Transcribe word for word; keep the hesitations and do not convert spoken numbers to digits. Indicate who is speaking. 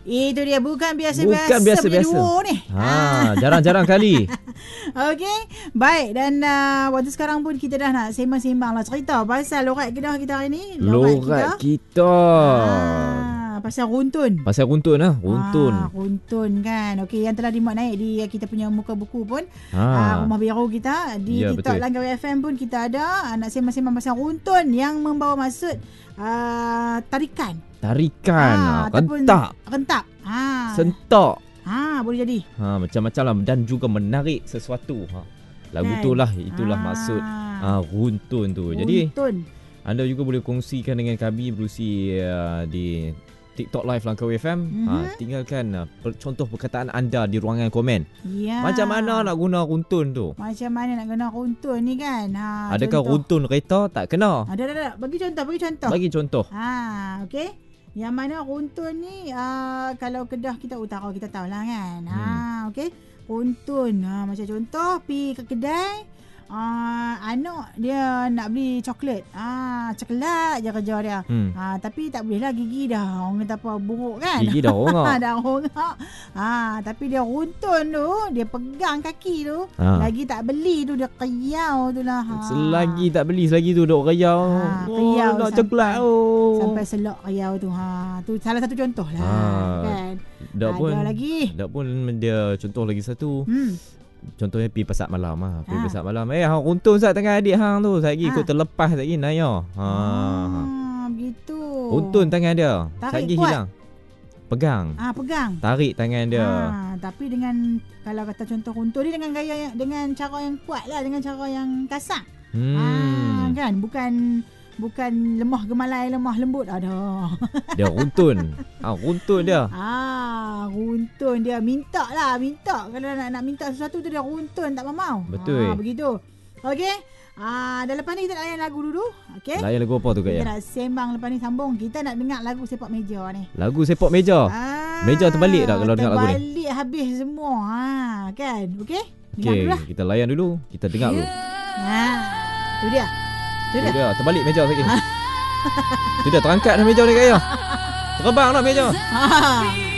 Speaker 1: Itu dia, bukan biasa-biasa.
Speaker 2: Bukan biasa-biasa.
Speaker 1: Duo ni.
Speaker 2: Ha, jarang-jarang kali.
Speaker 1: Okey, baik. Dan uh, waktu sekarang pun kita dah nak sembang-sembang lah, cerita pasal lorat Kedah kita hari ni.
Speaker 2: Lorat, lorat kita. kita.
Speaker 1: Ah, pasal runtun.
Speaker 2: Pasal runtun lah. Runtun.
Speaker 1: Ah, runtun kan. Okey, yang telah dimuat naik di kita punya muka buku pun.
Speaker 2: Ha.
Speaker 1: Uh, Rumah Biru kita. Di
Speaker 2: ya,
Speaker 1: TikTok
Speaker 2: betul.
Speaker 1: Langkawi F M pun kita ada. Uh, nak sembang-sembang pasal runtun yang membawa maksud uh, tarikan.
Speaker 2: Tarikan.
Speaker 1: Ah,
Speaker 2: rentak.
Speaker 1: Rentak. Ha.
Speaker 2: Sentak.
Speaker 1: Ha, boleh jadi.
Speaker 2: Ha, macam-macam lah. Dan juga menarik sesuatu. Ha. Lagu
Speaker 1: kan?
Speaker 2: tu lah. Itulah
Speaker 1: Ah.
Speaker 2: maksud ha, runtun tu.
Speaker 1: Runtun.
Speaker 2: Jadi anda juga boleh kongsikan dengan kami berusi uh, di TikTok Live Langkawi F M. Mm-hmm. Ha, tinggalkan uh, per, contoh perkataan anda di ruangan komen.
Speaker 1: Ya.
Speaker 2: Macam mana nak guna runtun tu?
Speaker 1: Macam mana nak guna runtun ni kan? Ha,
Speaker 2: adakah
Speaker 1: contoh.
Speaker 2: runtun kereta? Tak kena.
Speaker 1: Ada, ada, ada. Bagi contoh, bagi contoh.
Speaker 2: Bagi contoh.
Speaker 1: Ha, okey. Yang mana runtun ni uh, kalau Kedah kita utara kita tahulah kan. Ha,
Speaker 2: Hmm.
Speaker 1: okey. Runtun. Ha, macam contoh pergi ke kedai. Uh, anak dia nak beli coklat. Ah, coklat je kerja dia.
Speaker 2: Hmm.
Speaker 1: Ah, tapi tak boleh lah, gigi dah orang kata apa buruk kan.
Speaker 2: Gigi dah rongak.
Speaker 1: dah rongak. Ah, tapi dia runtun tu, dia pegang kaki tu,
Speaker 2: Ha.
Speaker 1: lagi tak beli tu dia keyau tu lah. Ha.
Speaker 2: Selagi tak beli, selagi tu duk rayau.
Speaker 1: Ha,
Speaker 2: oh,
Speaker 1: rayau
Speaker 2: nak
Speaker 1: sampai-
Speaker 2: coklat oh.
Speaker 1: Sampai selok rayau tu. Ha, tu salah satu contoh lah.
Speaker 2: Ha.
Speaker 1: Kan.
Speaker 2: Dak
Speaker 1: Ada
Speaker 2: pun
Speaker 1: lagi.
Speaker 2: Dak pun dia contoh lagi satu.
Speaker 1: Hmm.
Speaker 2: Contohnya pergi pasar malam ah, pergi
Speaker 1: Ha.
Speaker 2: pasar malam. Eh, hang runtun sat tangan adik hang tu. Satgi
Speaker 1: Ha.
Speaker 2: kau terlepas satgi naya. Ha.
Speaker 1: Ah, begitu.
Speaker 2: Runtun tangan dia.
Speaker 1: Tarik
Speaker 2: Satgi
Speaker 1: kuat.
Speaker 2: hilang. Pegang.
Speaker 1: Ah, pegang.
Speaker 2: Tarik tangan dia.
Speaker 1: Ha, tapi dengan kalau kata contoh runtun ni dengan gaya yang, dengan cara yang kuat lah, dengan cara yang kasar.
Speaker 2: Hmm.
Speaker 1: Ah, kan bukan bukan lemah gemalai, lemah lembut. Ada.
Speaker 2: Dia runtun. Ah, runtun dia.
Speaker 1: Ah, runtun dia, minta lah, minta. Kalau nak nak minta sesuatu tu dia runtun, tak mau.
Speaker 2: Betul.
Speaker 1: Ah, begitu. Okey. Ah, dan lepas ni kita nak layan lagu dulu. Okey.
Speaker 2: Layan lagu apa tu Kak
Speaker 1: Kita
Speaker 2: ya?
Speaker 1: nak sembang lepas ni sambung. Kita nak dengar lagu sepak meja ni.
Speaker 2: Lagu sepak meja.
Speaker 1: Ah,
Speaker 2: Meja terbalik tak kalau dengar lagu ni?
Speaker 1: Terbalik habis semua. Ha, kan? Okey. Dengar
Speaker 2: Okey,
Speaker 1: dulu lah.
Speaker 2: kita layan dulu. Kita dengar dulu.
Speaker 1: Ha. Tu dia. Tu
Speaker 2: Tu
Speaker 1: dia.
Speaker 2: dia, terbalik meja lagi. Tu dia terangkat dah meja ni Kak ya. Terbang dah meja.
Speaker 1: Ha.